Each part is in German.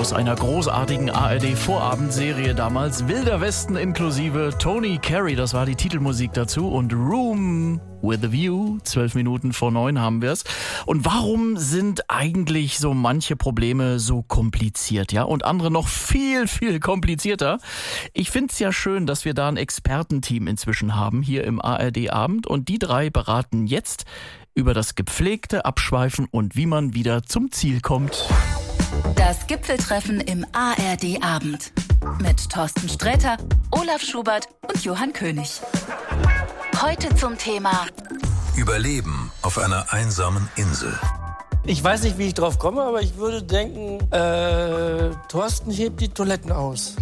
aus einer großartigen ARD-Vorabendserie damals. Wilder Westen inklusive Tony Carey, das war die Titelmusik dazu. Und Room with a View, 8:12 haben wir es. Und warum sind eigentlich so manche Probleme so kompliziert, ja? Und andere noch viel, viel komplizierter. Ich finde es ja schön, dass wir da ein Expertenteam inzwischen haben, hier im ARD-Abend. Und die drei beraten jetzt über das gepflegte Abschweifen und wie man wieder zum Ziel kommt. Das Gipfeltreffen im ARD-Abend mit Thorsten Sträter, Olaf Schubert und Johann König. Heute zum Thema Überleben auf einer einsamen Insel. Ich weiß nicht, wie ich drauf komme, aber ich würde denken, Thorsten hebt die Toiletten aus.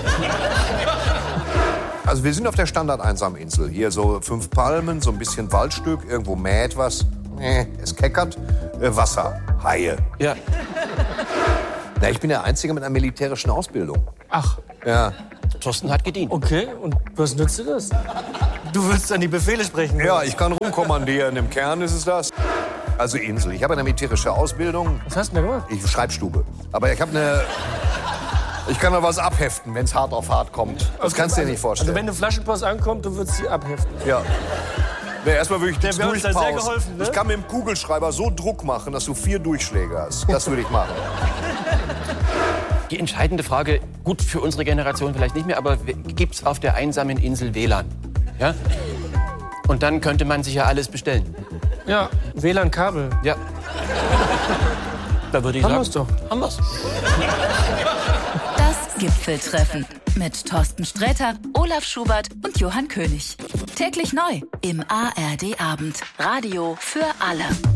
Also wir sind auf der Standard-Einsaminsel. Hier so 5 Palmen, so ein bisschen Waldstück, irgendwo mäht was, es keckert, Wasser, Haie. Ja. Na, ich bin der Einzige mit einer militärischen Ausbildung. Ach, Ja. Thorsten hat gedient. okay. Und was nützt dir das? Du willst dann die Befehle sprechen. Ja, ich kann rumkommandieren, im Kern ist es das. Also Insel. Ich habe eine militärische Ausbildung. Was hast du denn da gemacht? Ich Schreibstube. Aber ich kann da was abheften, wenn es hart auf hart kommt. Das kannst du dir nicht vorstellen. Also wenn eine Flaschenpost ankommt, du würdest sie abheften. Ja. Ja, erstmal würde ich das wäre uns da sehr geholfen, ne? Ich kann mit dem Kugelschreiber so Druck machen, dass du 4 Durchschläge hast. Das würde ich machen. Die entscheidende Frage, gut für unsere Generation vielleicht nicht mehr, aber gibt es auf der einsamen Insel WLAN? Ja? Und dann könnte man sich ja alles bestellen. Ja, WLAN-Kabel. Ja. Da würde ich Haben sagen, wir's doch. haben wir's. das Gipfeltreffen mit Thorsten Sträter, Olaf Schubert und Johann König. Täglich neu im ARD-Abend. Radio für alle.